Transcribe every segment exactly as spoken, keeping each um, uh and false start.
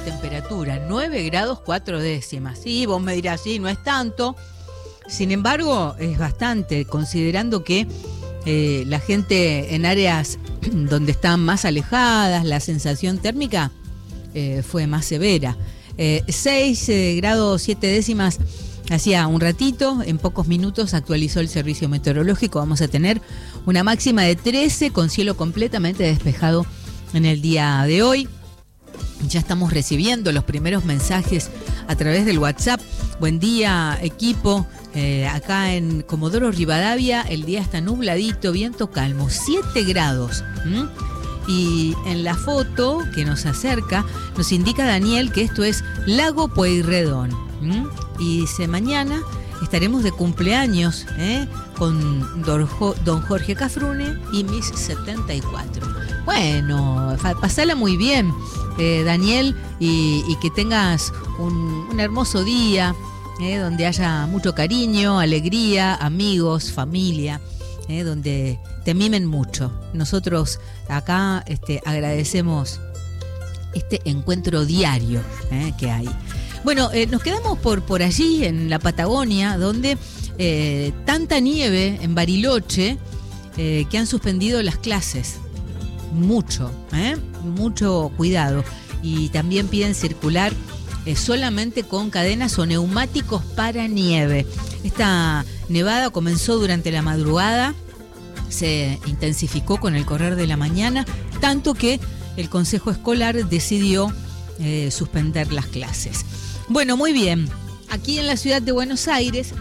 temperatura, nueve grados cuatro décimas. Sí, vos me dirás, sí, no es tanto. Sin embargo, es bastante, considerando que eh, la gente en áreas donde están más alejadas, la sensación térmica eh, fue más severa. Eh, seis grados siete décimas hacía un ratito, en pocos minutos actualizó el servicio meteorológico. Vamos a tener una máxima de trece con cielo completamente despejado en el día de hoy. Ya estamos recibiendo los primeros mensajes a través del WhatsApp. Buen día, equipo. Eh, acá en Comodoro Rivadavia el día está nubladito, viento calmo, siete grados. ¿Mm? Y en la foto que nos acerca nos indica Daniel que esto es Lago Pueyrredón. ¿Mm? Y dice, mañana estaremos de cumpleaños ¿eh? con don Jorge Cafrune y mis setenta y cuatro. Bueno, pasala muy bien, eh, Daniel, y, y que tengas un, un hermoso día, eh, donde haya mucho cariño, alegría, amigos, familia, eh, donde te mimen mucho. Nosotros acá este, agradecemos este encuentro diario eh, que hay. Bueno, eh, nos quedamos por, por allí, en la Patagonia, donde eh, tanta nieve en Bariloche eh, que han suspendido las clases. Mucho, ¿eh? mucho cuidado. Y también piden circular eh, solamente con cadenas o neumáticos para nieve. Esta nevada comenzó durante la madrugada, se intensificó con el correr de la mañana, tanto que el Consejo Escolar decidió eh, suspender las clases. Bueno, muy bien. Aquí en la ciudad de Buenos Aires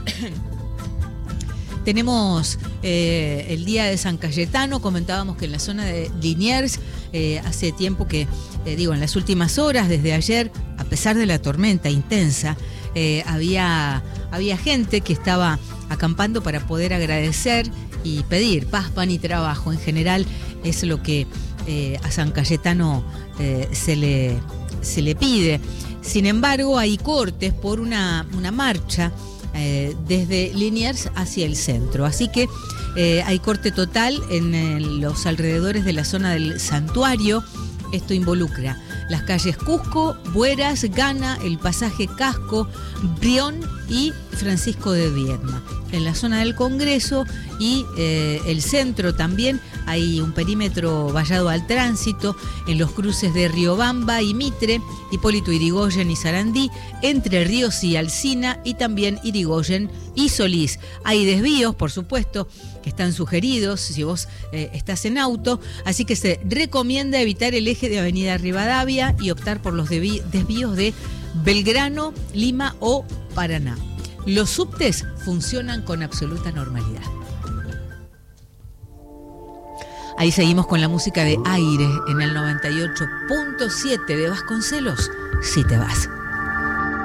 tenemos eh, el Día de San Cayetano. Comentábamos que en la zona de Liniers eh, hace tiempo que, eh, digo, en las últimas horas, desde ayer, a pesar de la tormenta intensa, eh, había, había gente que estaba acampando para poder agradecer y pedir paz, pan y trabajo. En general es lo que eh, a San Cayetano eh, se le, se le pide. Sin embargo, hay cortes por una, una marcha eh, desde Liniers hacia el centro. Así que eh, hay corte total en, en los alrededores de la zona del santuario. Esto involucra las calles Cusco, Bueras, Gana, el pasaje Casco, Brión y Francisco de Viedma. En la zona del Congreso y eh, el centro también hay un perímetro vallado al tránsito en los cruces de Riobamba y Mitre, Hipólito Yrigoyen y Sarandí, Entre Ríos y Alsina y también Yrigoyen y Solís. Hay desvíos, por supuesto, que están sugeridos si vos eh, estás en auto, así que se recomienda evitar el eje de Avenida Rivadavia y optar por los desvíos de Belgrano, Lima o Paraná. Los subtes funcionan con absoluta normalidad. Ahí seguimos con la música de Aire en el noventa y ocho punto siete de Vasconcelos, Si te vas.